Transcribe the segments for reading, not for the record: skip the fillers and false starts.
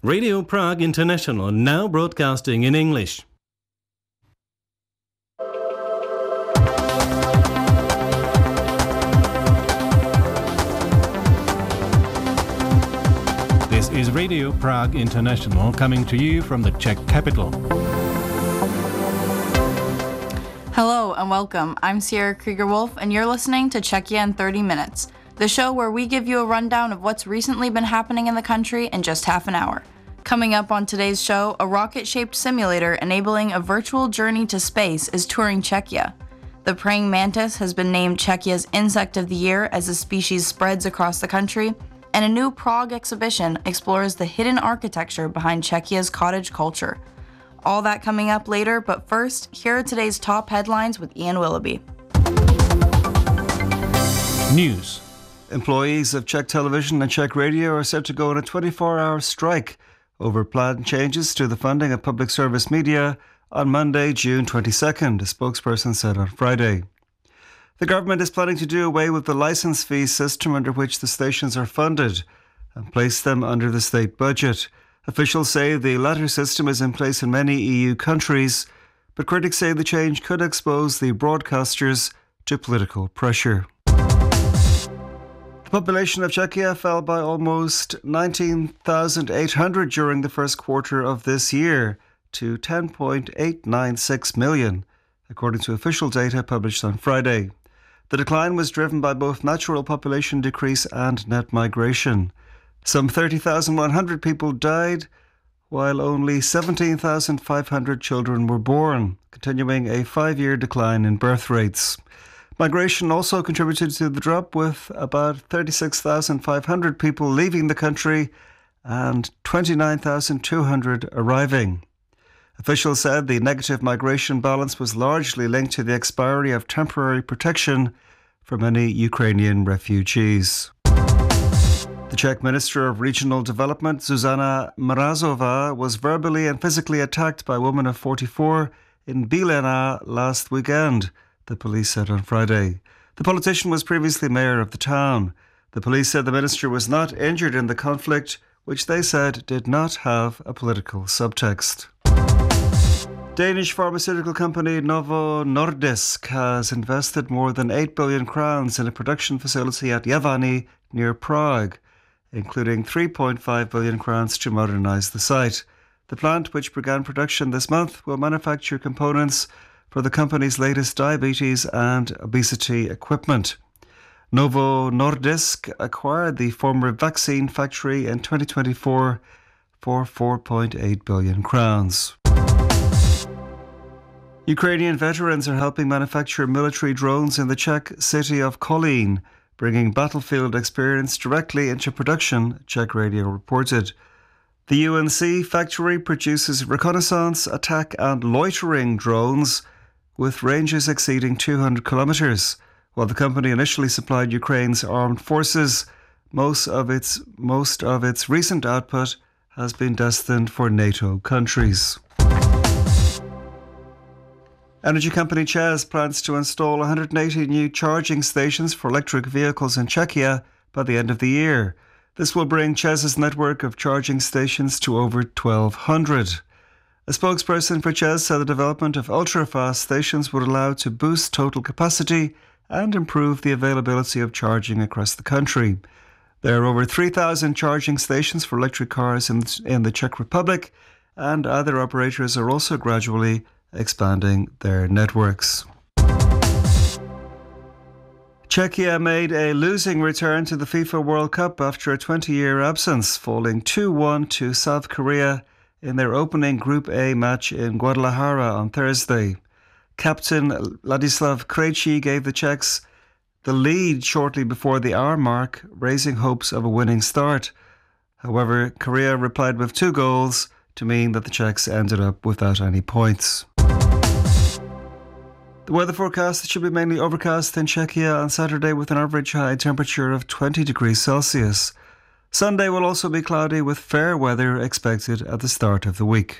Radio Prague International, now broadcasting in English. This is Radio Prague International, coming to you from the Czech capital. Hello and welcome. I'm Sierra Krieger-Wolf and you're listening to Czechia in 30 Minutes, the show where we give you a rundown of what's recently been happening in the country in just half an hour. Coming up on today's show, a rocket-shaped simulator enabling a virtual journey to space is touring Czechia. The praying mantis has been named Czechia's Insect of the Year as the species spreads across the country, and a new Prague exhibition explores the hidden architecture behind Czechia's cottage culture. All that coming up later, but first, here are today's top headlines with Ian Willoughby. News. Employees of Czech television and Czech radio are set to go on a 24-hour strike over planned changes to the funding of public service media on Monday, June 22nd, a spokesperson said on Friday. The government is planning to do away with the licence fee system under which the stations are funded and place them under the state budget. Officials say the latter system is in place in many EU countries, but critics say the change could expose the broadcasters to political pressure. The population of Czechia fell by almost 19,800 during the first quarter of this year to 10.896 million, according to official data published on Friday. The decline was driven by both natural population decrease and net migration. Some 30,100 people died, while only 17,500 children were born, continuing a 5-year decline in birth rates. Migration also contributed to the drop, with about 36,500 people leaving the country and 29,200 arriving. Officials said the negative migration balance was largely linked to the expiry of temporary protection for many Ukrainian refugees. The Czech Minister of Regional Development, Zuzana Mrazová, was verbally and physically attacked by a woman of 44 in Bílina last weekend, the police said on Friday. The politician was previously mayor of the town. The police said the minister was not injured in the conflict, which they said did not have a political subtext. Danish pharmaceutical company Novo Nordisk has invested more than 8 billion crowns in a production facility at Javany near Prague, including 3.5 billion crowns to modernise the site. The plant, which began production this month, will manufacture components for the company's latest diabetes and obesity equipment. Novo Nordisk acquired the former vaccine factory in 2024 for 4.8 billion crowns. Ukrainian veterans are helping manufacture military drones in the Czech city of Kolín, bringing battlefield experience directly into production, Czech radio reported. The UNC factory produces reconnaissance, attack and loitering drones with ranges exceeding 200 kilometres. While the company initially supplied Ukraine's armed forces, most of its recent output has been destined for NATO countries. Energy company ČEZ plans to install 180 new charging stations for electric vehicles in Czechia by the end of the year. This will bring ČEZ's network of charging stations to over 1,200. A spokesperson for ČEZ said the development of ultra-fast stations would allow to boost total capacity and improve the availability of charging across the country. There are over 3,000 charging stations for electric cars in the Czech Republic, and other operators are also gradually expanding their networks. Czechia made a losing return to the FIFA World Cup after a 20-year absence, falling 2-1 to South Korea in their opening Group A match in Guadalajara on Thursday. Captain Ladislav Krejci gave the Czechs the lead shortly before the hour mark, raising hopes of a winning start. However, Korea replied with 2 goals to mean that the Czechs ended up without any points. The weather forecast should be mainly overcast in Czechia on Saturday with an average high temperature of 20 degrees Celsius. Sunday will also be cloudy with fair weather expected at the start of the week.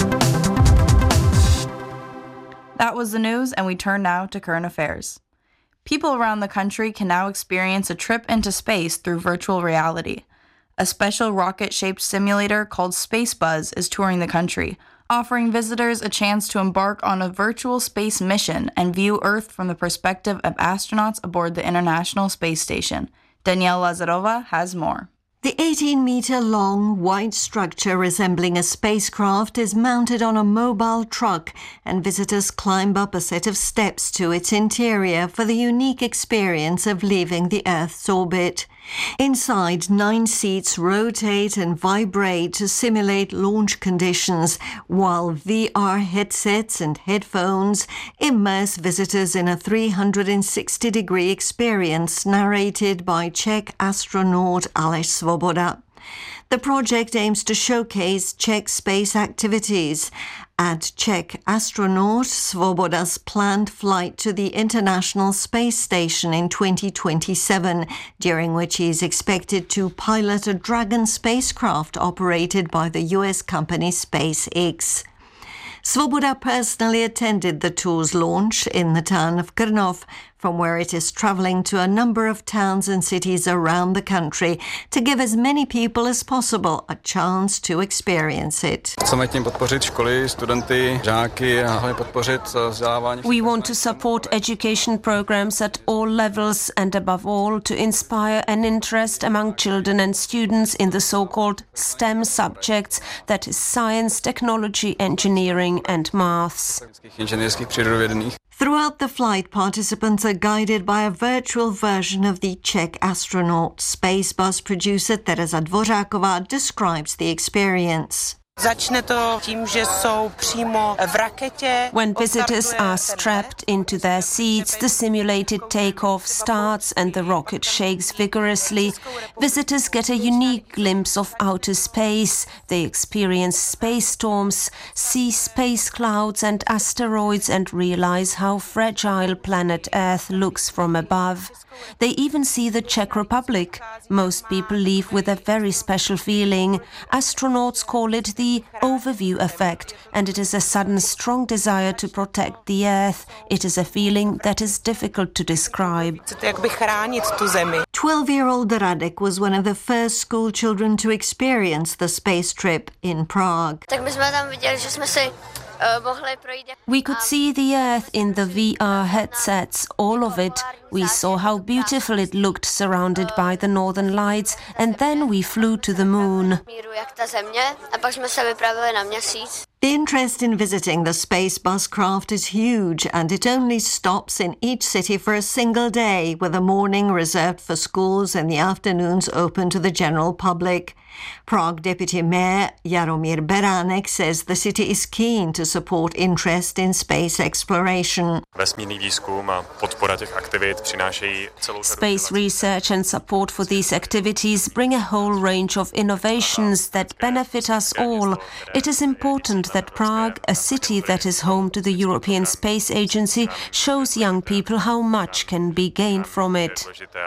That was the news, and we turn now to current affairs. People around the country can now experience a trip into space through virtual reality. A special rocket-shaped simulator called Space Buzz is touring the country, offering visitors a chance to embark on a virtual space mission and view Earth from the perspective of astronauts aboard the International Space Station. Danielle Lazarova has more. The 18-meter-long white structure resembling a spacecraft is mounted on a mobile truck, and visitors climb up a set of steps to its interior for the unique experience of leaving the Earth's orbit. Inside, 9 seats rotate and vibrate to simulate launch conditions, while VR headsets and headphones immerse visitors in a 360-degree experience narrated by Czech astronaut Aleš Svoboda. The project aims to showcase Czech space activities. At Czech astronaut Svoboda's planned flight to the International Space Station in 2027, during which he is expected to pilot a Dragon spacecraft operated by the US company SpaceX. Svoboda personally attended the tour's launch in the town of Krnov, from where it is travelling to a number of towns and cities around the country to give as many people as possible a chance to experience it. We want to support education programs at all levels and above all to inspire an interest among children and students in the so-called STEM subjects, that is science, technology, engineering and maths. Throughout the flight, participants are guided by a virtual version of the Czech astronaut. Space Bus producer Tereza Dvořáková describes the experience. When visitors are strapped into their seats, the simulated takeoff starts and the rocket shakes vigorously. Visitors get a unique glimpse of outer space. They experience space storms, see space clouds and asteroids, and realize how fragile planet Earth looks from above. They even see the Czech Republic. Most people leave with a very special feeling. Astronauts call it the overview effect, and it is a sudden strong desire to protect the Earth. It is a feeling that is difficult to describe. 12-year-old Radek was one of the first school children to experience the space trip in Prague. We could see the Earth in the VR headsets, all of it. We saw how beautiful it looked surrounded by the northern lights, and then we flew to the moon. The interest in visiting the Space Bus craft is huge, and it only stops in each city for a single day, with a morning reserved for schools and the afternoons open to the general public. Prague Deputy Mayor Jaromír Beránek says the city is keen to support interest in space exploration. Space research and support for these activities bring a whole range of innovations that benefit us all. It is important that Prague, a city that is home to the European Space Agency, shows young people how much can be gained from it.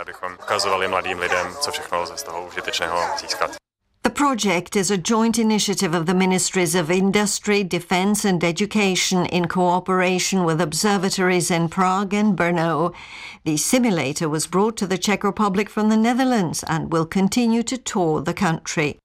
The project is a joint initiative of the Ministries of Industry, Defence and Education in cooperation with observatories in Prague and Brno. The simulator was brought to the Czech Republic from the Netherlands and will continue to tour the country.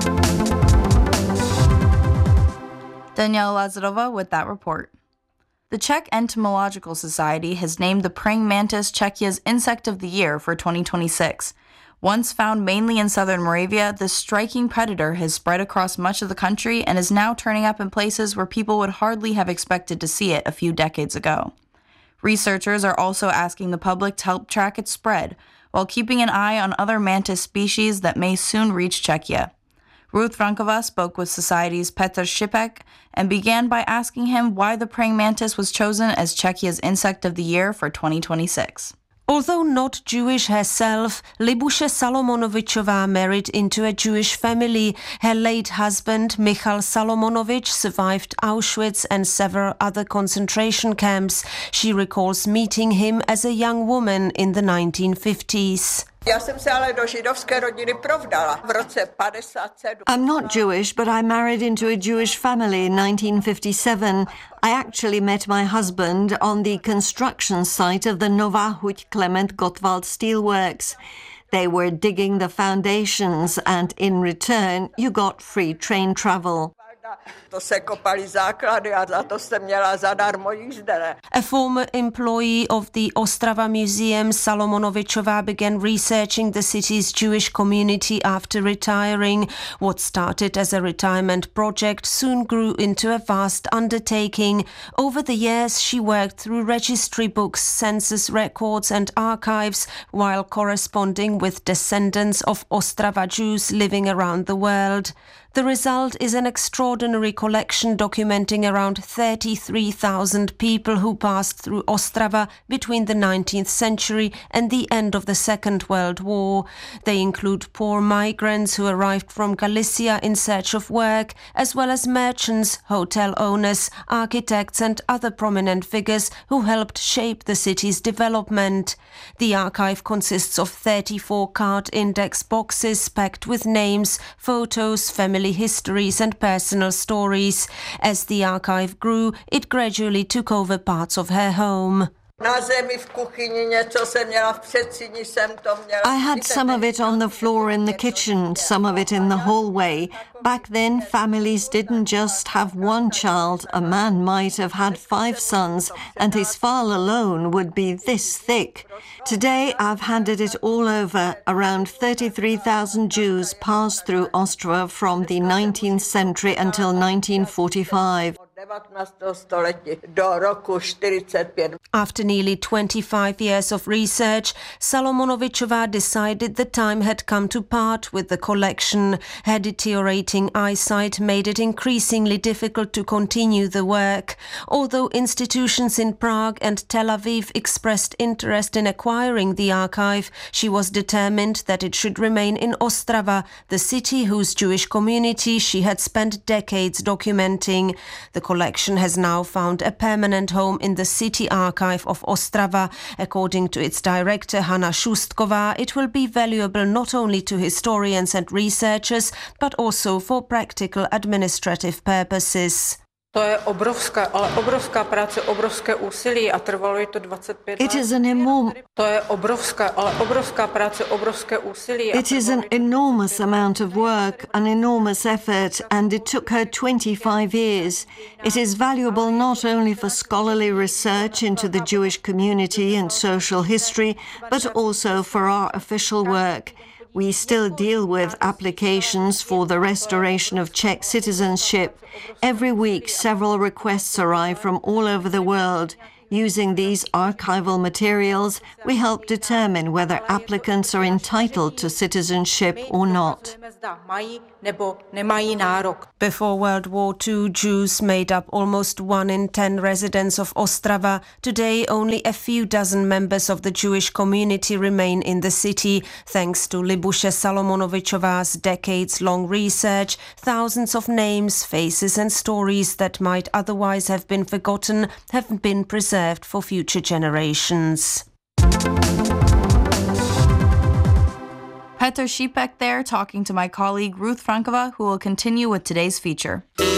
Danielle Lazarova with that report. The Czech Entomological Society has named the praying mantis Czechia's Insect of the Year for 2026. Once found mainly in southern Moravia, this striking predator has spread across much of the country and is now turning up in places where people would hardly have expected to see it a few decades ago. Researchers are also asking the public to help track its spread, while keeping an eye on other mantis species that may soon reach Czechia. Ruth Frankova spoke with Society's Petr Šipek and began by asking him why the praying mantis was chosen as Czechia's Insect of the Year for 2026. Although not Jewish herself, Libuše Salomonovičová married into a Jewish family. Her late husband, Michal Salomonovich, survived Auschwitz and several other concentration camps. She recalls meeting him as a young woman in the 1950s. I'm not Jewish, but I married into a Jewish family in 1957. I actually met my husband on the construction site of the Nová Huť Klement Gottwald Steelworks. They were digging the foundations, and in return, you got free train travel. A former employee of the Ostrava Museum, Salomonovičová, began researching the city's Jewish community after retiring. What started as a retirement project soon grew into a vast undertaking. Over the years, she worked through registry books, census records and archives, while corresponding with descendants of Ostrava Jews living around the world. The result is an extraordinary collection documenting around 33,000 people who passed through Ostrava between the 19th century and the end of the Second World War. They include poor migrants who arrived from Galicia in search of work, as well as merchants, hotel owners, architects and other prominent figures who helped shape the city's development. The archive consists of 34 card index boxes packed with names, photos, family histories and personal stories. As the archive grew, it gradually took over parts of her home. I had some of it on the floor in the kitchen, some of it in the hallway. Back then, families didn't just have one child. A man might have had 5 sons, and his file alone would be this thick. Today, I've handed it all over. Around 33,000 Jews passed through Ostrava from the 19th century until 1945. After nearly 25 years of research, Salomonovičová decided the time had come to part with the collection. Her deteriorating eyesight made it increasingly difficult to continue the work. Although institutions in Prague and Tel Aviv expressed interest in acquiring the archive, she was determined that it should remain in Ostrava, the city whose Jewish community she had spent decades documenting. The collection has now found a permanent home in the City Archive of Ostrava. According to its director Hanna Šustková, it will be valuable not only to historians and researchers, but also for practical administrative purposes. It is an enormous amount of work, an enormous effort, and it took her 25 years. It is valuable not only for scholarly research into the Jewish community and social history, but also for our official work. We still deal with applications for the restoration of Czech citizenship. Every week, several requests arrive from all over the world. Using these archival materials, we help determine whether applicants are entitled to citizenship or not. Before World War II, Jews made up almost 1 in 10 residents of Ostrava. Today, only a few dozen members of the Jewish community remain in the city. Thanks to Libuše Salomonovičová's decades-long research, thousands of names, faces and stories that might otherwise have been forgotten have been preserved for future generations. Petr Šípek there talking to my colleague Ruth Frankova, who will continue with today's feature.